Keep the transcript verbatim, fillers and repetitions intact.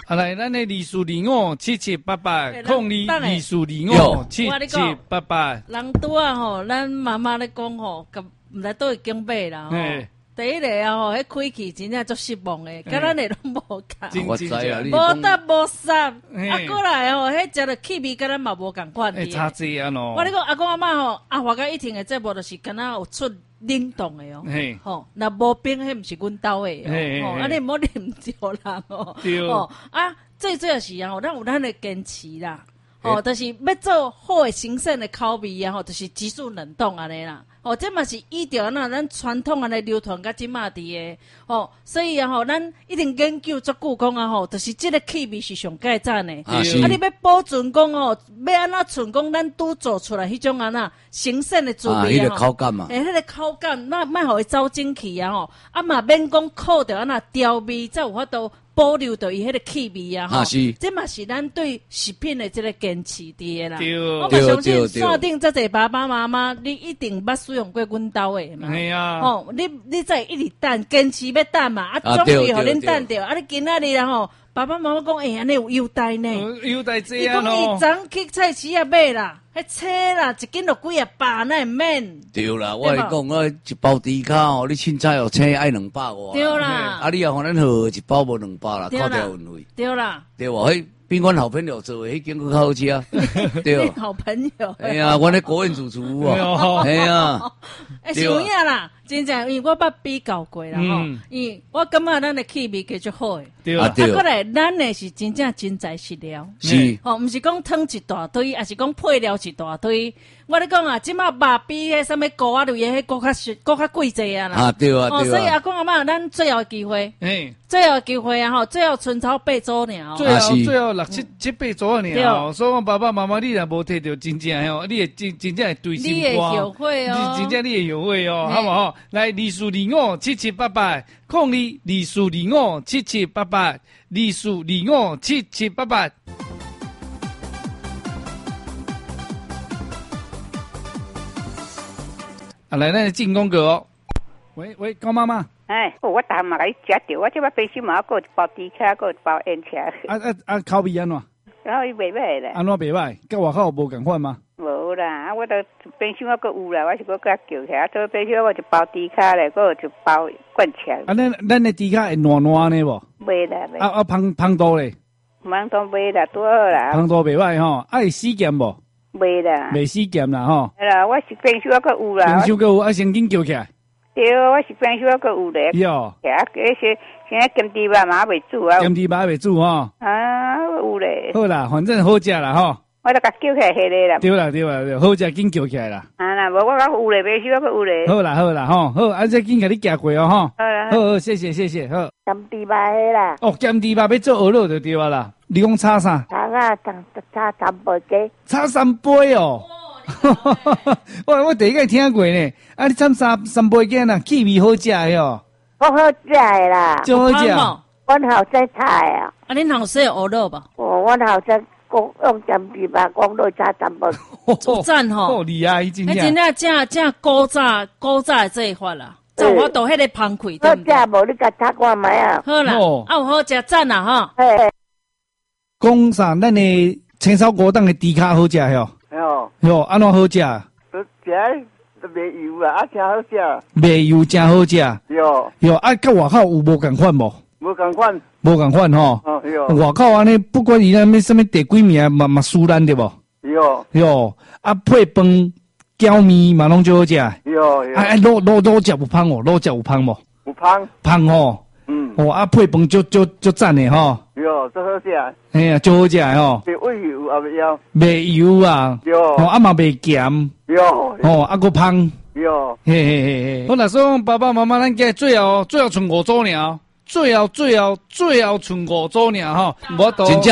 啊来，咱的二四二五七七八八，空二二四二五七七八八。 人拄啊吼，咱妈妈咧讲吼，甲毋知倒去经买啦吼。第一个啊吼，迄开气真正足失望诶，甲咱诶拢无共。 我知啊，你无得无杀，啊过来吼，迄食着气味，甲咱嘛无共款。 诶，差济啊喏。 我咧讲阿公阿嬷吼，阿华甲一听诶节目就是敢若有出冷冻诶哦，吼，若无冰迄毋是阮兜诶哦，吼，啊你毋好啉着啦哦。哦啊，最主要是啊吼，咱有咱诶坚持啦，吼，就是要做好诶新鲜诶口味啊吼，就是急速冷冻安尼啦。哦，这嘛是依照那咱传统安尼流传甲即马伫诶，哦，所以啊吼，咱一定研究足久讲啊吼，就是即个气味是上盖赞诶。啊，啊你要保存讲哦，要安怎存讲咱拄做出来迄种安那新鲜诶滋味啊， 迄个口感嘛， 诶，迄个口感，那莫互伊走进去啊吼，啊嘛免讲靠着安那调味，才有法度保留着伊迄个气味啊吼。这嘛是咱对食品诶即个坚持伫诶啦。我嘛相信线顶遮侪爸爸妈妈，你一定捌使用过阮兜诶嘛。 系啊。 哦，你你再一直等，坚持要等嘛，啊，终于互恁等着，啊，你今仔日然后爸爸妈妈讲，哎，安尼有优待呢。 优待这样咯。伊讲伊昨去菜市啊买啦，迄车啦，一斤就几啊百，那会免。 对啦，我讲我一包猪脚哦，你凊彩哦，车爱两百外。 对啦。 啊，你也互咱号一包无两百啦，扣掉运费。 对啦。 对无？迄比阮好朋友做诶，迄间佫较好吃啊。对。 好朋友。 哎呀，阮咧国宴主厨哦。哎呀。 哎，是有影啦。真正，因为我捌比较过啦吼，因为我感觉咱的气味继续好诶， 对啊， 啊，过来咱的是真正真材实料， 是， 吼，毋是讲汤一大堆，也是讲配料一大堆。我咧讲啊，即马肉比迄啥物菇啊类诶，迄搁较实，搁较贵济啊啦。 啊，对啊，对啊。 所以阿公阿嬷，咱最后机会， 诶， 最后机会啊吼，最后春草八组尔， 最后最后六七七八组尔，所以讲爸爸妈妈，你若无摕到真正吼，你会真真正会对心肝， 你会后悔哦， 真正你会后悔哦，好无好？来，二四二五七七八八，空二二四二五七七八八，二四二五七七八八。啊，来，咱进攻哥哦。喂喂，高妈妈。 哎，我昨嘛来食着，我即摆冰箱嘛还有一包猪脚，还有一包烟肠。 啊啊啊！口味安怎？ 然后伊袂歹咧。 安怎袂歹？甲外口无共款吗？ 无啦，啊，我都冰箱还佫有啦，我是佫甲叫起来，做冰箱我一包猪脚咧，佫有一包灌肠。 啊，咱咱的猪脚会软软呢无？ 袂啦，袂。 啊啊，芳芳度咧？ 芳度袂啦，拄好啦。 芳度袂歹吼，啊会死咸无？ 袂啦， 袂死咸啦吼。 係啦，我是冰箱還佫有啦。 冰箱佫有，啊，先緊叫起來。 對，我是冰箱還佫有咧。 喲。 係啊，嗰些現在金豬肉嘛未煮啊。 金豬肉未煮吼。 啊，有咧。 好啦，反正好食啦吼。 我就甲叫起來迄個啦。 對啦對啦對，好食緊叫起來啦。 啊啦，無我講有咧，冰箱還佫有咧。 好啦好啦吼，好，啊再緊甲你夾過哦吼。 好啦。 好好，謝謝謝謝，好。 金豬肉迄啦。 哦，金豬肉要做鵝肉就對啊啦。你講炒啥？ 炒啊，炒炒三杯雞。 炒三杯哦。我我第一個聽過呢，啊你炒三三杯雞呐，氣味好食的哦。 我好食的啦。 真好食。 我好識菜啊。 啊，恁好識鵝肉吧？ 哦，我好識講用金豬肉講到炒三杯。 好讚吼！ 好厲害，真正。 迄真正正正古早古早的做法啦。就我到迄個芳氣。 好食無？你甲炒看覓啊？ 好啦，啊有好食讚啦哈。 嘿。 講啥？咱的青草果凍的豬腳好食喲。 哦。 喲，安怎好食？ 食都袂油啊，啊真好食。 袂油真好食。 喲。 喲，啊，甲外口有無共款無？ 無共款。無共款吼。 哦，喲。 外口安尼，不管伊那咩什麼第幾名，嘛嘛輸咱對無？ 喲。 喲，啊配飯攪麵嘛攏最好食。 喲喲。 啊啊，滷滷滷汁有香無？滷汁有香無？ 有香。 香吼。嗯。哦，啊配飯就就就讚的吼。 喲，最好食。 哎呀，最好食吼。 袂畏油也袂要。 袂油啊。喲。哦，啊嘛袂鹹。喲。哦，啊個香。喲。嘿嘿嘿嘿。好啦，所以爸爸媽媽咱家最後最後剩五組爾，最後最後最後剩五組爾吼，我都。